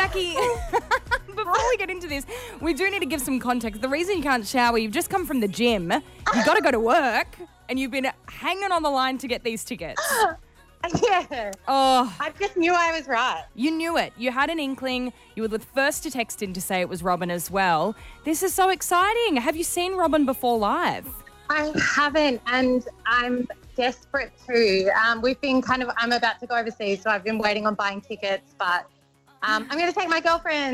Jackie, before we get into this, we do need to give some context. The reason you can't shower, you've just come from the gym. You've got to go to work, and you've been hanging on the line to get these tickets. Yeah. Oh, I just knew I was right. you knew it. You had an inkling. You were the first to text in to say it was Robin as well. This is so exciting. Have you seen Robin before live? I haven't, and I'm desperate to. I'm about to go overseas, so I've been waiting on buying tickets, but I'm going to take my girlfriend.